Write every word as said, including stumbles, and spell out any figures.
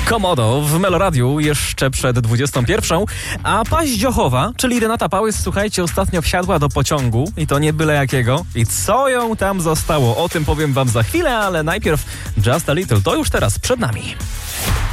Komodo w Meloradiu jeszcze przed dwudziestą pierwszą, a Paździochowa, czyli Renata Pałys, słuchajcie, ostatnio wsiadła do pociągu i to nie byle jakiego. I co ją tam zostało? O tym powiem wam za chwilę, ale najpierw Just a Little, to już teraz przed nami.